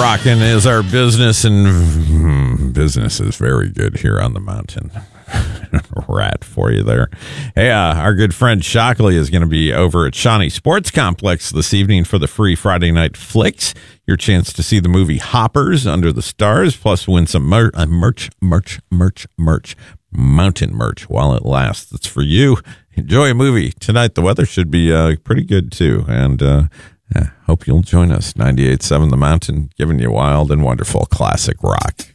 rocking is our business, and business is very good here on the mountain. Rat for you there. Hey, our good friend Shockley is going to be over at Shawnee Sports Complex this evening for the free Friday Night Flicks. Your chance to see the movie Hoppers Under the Stars, plus win some merch, mountain merch while it lasts. It's for you. Enjoy a movie tonight. The weather should be pretty good too, and hope you'll join us. 98.7 The Mountain, giving you wild and wonderful classic rock.